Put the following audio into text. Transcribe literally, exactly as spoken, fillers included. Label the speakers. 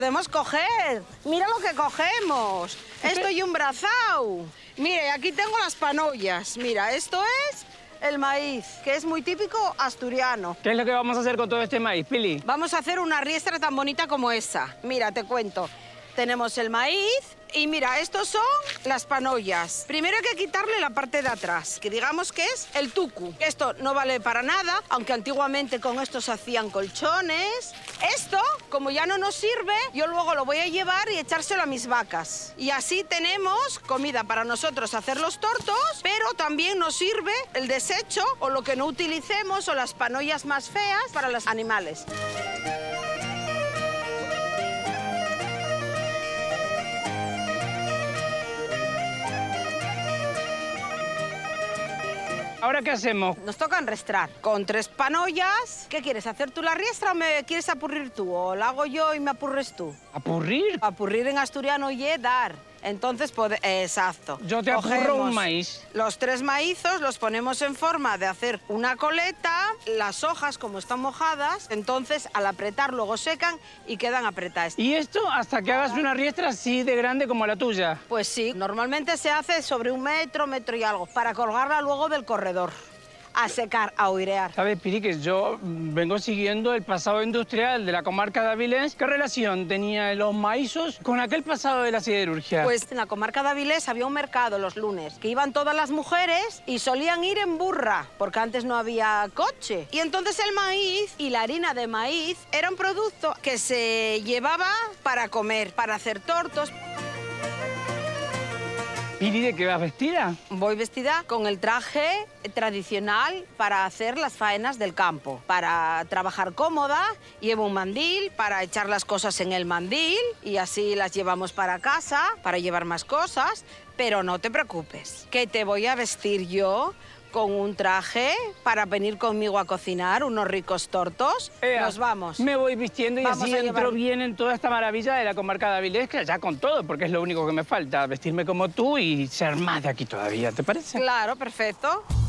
Speaker 1: Podemos coger. Mira lo que cogemos. Esto y un brazao. Mire, aquí tengo las panollas. Mira, esto es el maíz, que es muy típico asturiano.
Speaker 2: ¿Qué es lo que vamos a hacer con todo este maíz, Pili?
Speaker 1: Vamos a hacer una riestra tan bonita como esa. Mira, te cuento. Tenemos el maíz y mira, estos son las panollas. Primero hay que quitarle la parte de atrás, que digamos que es el tucu. Esto no vale para nada, aunque antiguamente con esto se hacían colchones. Esto, como ya no nos sirve, yo luego lo voy a llevar y echárselo a mis vacas. Y así tenemos comida para nosotros hacer los tortos, pero también nos sirve el desecho o lo que no utilicemos o las panollas más feas para los animales.
Speaker 2: ¿Ahora qué hacemos?
Speaker 1: Nos toca enrestrar con tres panollas. ¿Qué quieres, hacer tú la riestra o me quieres apurrir tú? ¿O la hago yo y me apurres tú?
Speaker 2: ¿Apurrir?
Speaker 1: Apurrir en asturiano y dar. Entonces, pode... exacto.
Speaker 2: Yo te apurro
Speaker 1: Cogemos
Speaker 2: un maíz.
Speaker 1: Los tres maízos los ponemos en forma de hacer una coleta. Las hojas, como están mojadas, entonces al apretar luego secan y quedan apretadas.
Speaker 2: ¿Y esto hasta que hagas una riestra así de grande como la tuya?
Speaker 1: Pues sí, normalmente se hace sobre un metro, metro y algo, para colgarla luego del corredor. A secar, a oirear.
Speaker 2: ¿Sabes, Piri, que yo vengo siguiendo el pasado industrial de la comarca de Avilés? ¿Qué relación tenía los maízos con aquel pasado de la siderurgia?
Speaker 1: Pues en la comarca de Avilés había un mercado los lunes, que iban todas las mujeres y solían ir en burra, porque antes no había coche. Y entonces el maíz y la harina de maíz era un producto que se llevaba para comer, para hacer tortos.
Speaker 2: ¿Piri, de qué vas vestida?
Speaker 1: Voy vestida con el traje tradicional para hacer las faenas del campo. Para trabajar cómoda, llevo un mandil para echar las cosas en el mandil y así las llevamos para casa, para llevar más cosas. Pero no te preocupes, que te voy a vestir yo con un traje para venir conmigo a cocinar unos ricos tortos.
Speaker 2: Ea,
Speaker 1: Nos vamos.
Speaker 2: Me voy vistiendo y
Speaker 1: Vamos
Speaker 2: así
Speaker 1: a
Speaker 2: entro
Speaker 1: llevar-
Speaker 2: bien en toda esta maravilla de la comarca de Avilés, que ya con todo, porque es lo único que me falta, vestirme como tú y ser más de aquí todavía, ¿te parece?
Speaker 1: Claro, perfecto.